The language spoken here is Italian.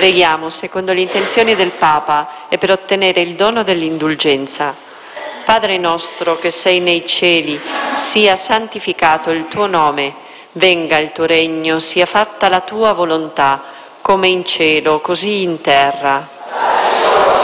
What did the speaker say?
Preghiamo secondo le intenzioni del Papa e per ottenere il dono dell'indulgenza. Padre nostro che sei nei cieli, sia santificato il tuo nome, venga il tuo regno, sia fatta la tua volontà, come in cielo, così in terra.